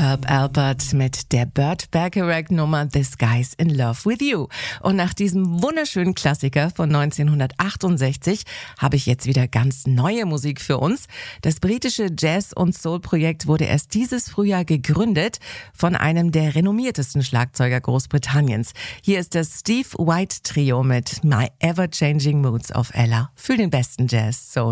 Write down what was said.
Herb Alpert mit der Burt Bacharach-Nummer This Guy's in Love with You. Und nach diesem wunderschönen Klassiker von 1968 habe ich jetzt wieder ganz neue Musik für uns. Das britische Jazz- und Soul-Projekt wurde erst dieses Frühjahr gegründet von einem der renommiertesten Schlagzeuger Großbritanniens. Hier ist das Steve White Trio mit My Ever Changing Moods of Ella für den besten Jazz, Soul